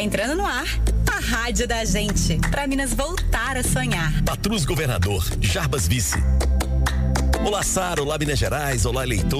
entrando no ar, a rádio da gente, pra Minas voltar a sonhar. Patrus Governador, Jarbas Vice. Olá, Sara, olá, Minas Gerais, olá, eleitor.